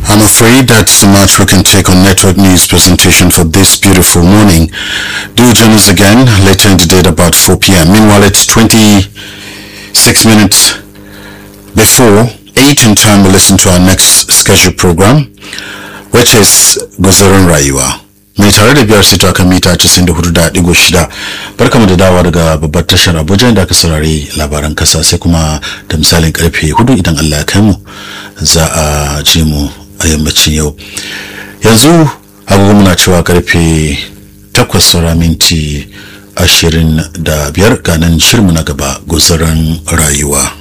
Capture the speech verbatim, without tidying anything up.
I'm afraid that's the much we can take on Network News presentation for this beautiful morning. Do join us again later in the day at about four p.m. Meanwhile, it's twenty-six minutes before eight in time we listen to our next scheduled program, which is Guzarin Rayuwa. Mai tare da biyar sito akan mita casa'in da hudu da digo shida. Barkamu da dawa daga babbar tashar Abuja da aka saurari labaran kasa, sai kuma da misalin karfe hudu idan Allah ya kai mu za a ji mu a yammacin yau. Yanzu agogo muna cewa karfe takwas saura minti ashirin da biyar, ganin shirmu na gaba Guzarin Rayuwa.